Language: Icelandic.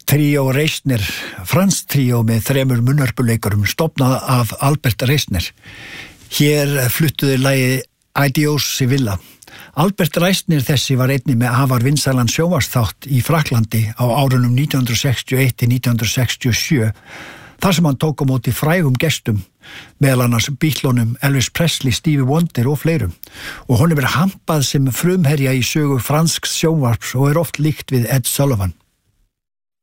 Tríó Reisner, franskt tríó með 3 munnhörpuleikurum, stofnað af Albert Reisner. Hér fluttuðu lagið Adiós Sevilla. Albert Reisner þessi var einnig með afar vinsælan sjónvarpsþátt í Frakklandi á árunum 1961-1967, þar sem hann tók á móti frægum gestum, meðal annars Beatlunum, Elvis Presley, Stevie Wonder og fleirum. Og honum hampað sem frumherja í sögu fransks sjónvarps og oft líkt við Ed Sullivan.